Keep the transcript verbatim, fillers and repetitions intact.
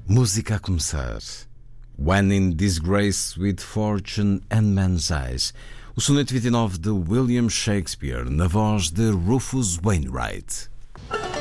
Música a começar. When in Disgrace with Fortune and Man's Eyes. O soneto vinte e nove de William Shakespeare, na voz de Rufus Wainwright.